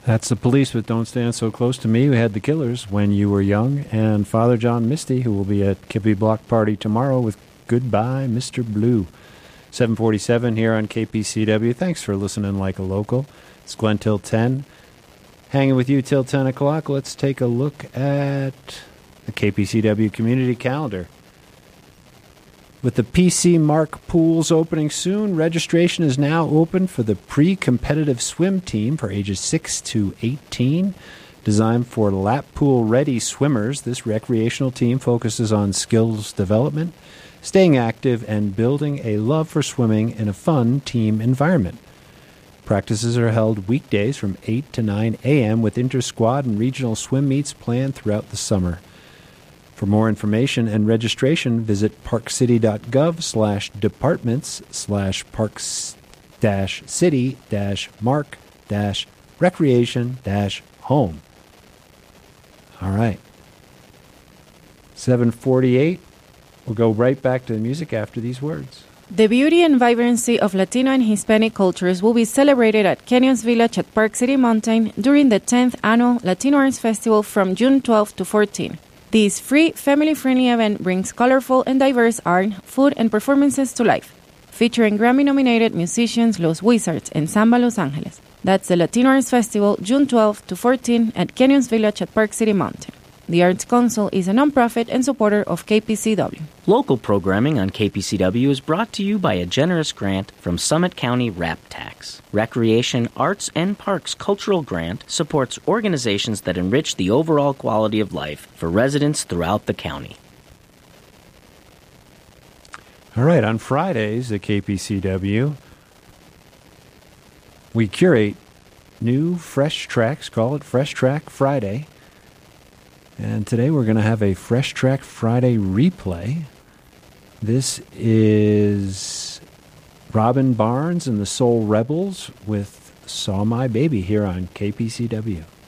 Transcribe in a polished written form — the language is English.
That's the Police with Don't Stand So Close to Me. We had the Killers, When You Were Young, and Father John Misty, who will be at Kippy Block Party tomorrow with Goodbye, Mr. Blue. 747 here on KPCW. Thanks for listening like a local. It's Glenn till 10. Hanging with you till 10 o'clock. Let's take a look at the KPCW community calendar. With the PC Mark pools opening soon, registration is now open for the pre-competitive swim team for ages 6 to 18. Designed for lap pool ready swimmers, this recreational team focuses on skills development, staying active, and building a love for swimming in a fun team environment. Practices are held weekdays from 8 to 9 a.m. with inter-squad and regional swim meets planned throughout the summer. For more information and registration, visit parkcity.gov/departments/parks-city-mark-recreation-home. All right. 7:48. We'll go right back to the music after these words. The beauty and vibrancy of Latino and Hispanic cultures will be celebrated at Canyons Village at Park City Mountain during the 10th Annual Latino Arts Festival from June 12 to 14. This free, family-friendly event brings colorful and diverse art, food, and performances to life, featuring Grammy-nominated musicians Los Wizards and Samba Los Angeles. That's the Latino Arts Festival, June 12 to 14 at Canyons Village at Park City Mountain. The Arts Council is a nonprofit and supporter of KPCW. Local programming on KPCW is brought to you by a generous grant from Summit County RAP Tax. Recreation, Arts, and Parks Cultural Grant supports organizations that enrich the overall quality of life for residents throughout the county. All right, on Fridays at KPCW, we curate new fresh tracks, call it Fresh Track Friday. And today we're going to have a Fresh Track Friday replay. This is Robin Barnes and the Soul Rebels with Saw My Baby here on KPCW.